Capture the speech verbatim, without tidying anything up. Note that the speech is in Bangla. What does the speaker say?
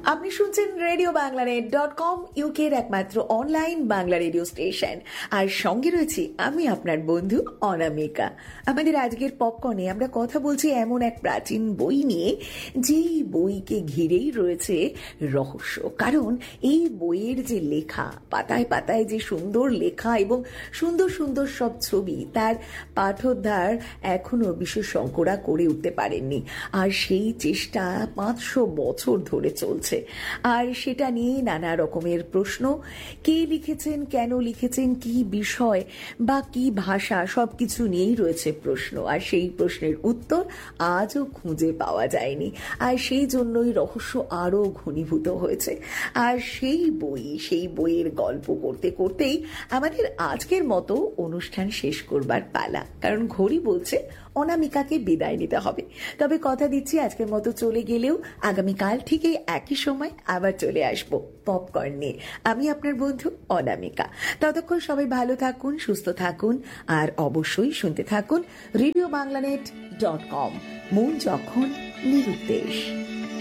আপনি শুনছেন রেডিও বাংলানেট ডট কম, ইউকের একমাত্র অনলাইন বাংলা রেডিও স্টেশন। আর সঙ্গে রয়েছি আমি আপনার বন্ধু অনামিকা। আমাদের আজকের পপকর্নে আমরা কথা বলছি এমন এক প্রাচীন বই নিয়ে, যেই বইকে ঘিরেই রয়েছে রহস্য। কারণ এই বইয়ের যে লেখা, পাতায় পাতায় যে সুন্দর লেখা এবং সুন্দর সুন্দর সব ছবি, তার পাঠোদ্ধার এখনো বিশেষজ্ঞরা করে উঠতে পারেননি। আর সেই চেষ্টা পাঁচশো বছর ধরে চলছে। আর সেটা নিয়ে নানা রকমের প্রশ্ন, কে লিখেছেন, কেন লিখেছেন, কি বিষয় বা কি ভাষা, সবকিছু নিয়েই রয়েছে প্রশ্ন। আর সেই প্রশ্নের উত্তর আজও খুঁজে পাওয়া যায়নি। আর সেই জন্যই রহস্য আরো ঘনীভূত হয়েছে। আর সেই বই, সেই বইয়ের গল্প করতে করতেই আমাদের আজকের মতো অনুষ্ঠান শেষ করবার পালা। কারণ ঘড়ি বলছে অনামিকাকে বিদায় নিতে হবে। তবে কথা দিচ্ছি, আজকের মতো চলে গেলেও আগামীকাল ঠিক এই একই সময় আবার চলে আসবো পপকর্ন নিয়ে। আমি আপনার বন্ধু অনামিকা। ততক্ষণ সবাই ভালো থাকুন, সুস্থ থাকুন, আর অবশ্যই শুনতে থাকুন রেডিও বাংলানেট ডট কম। মন যখন নিরুদ্দেশ।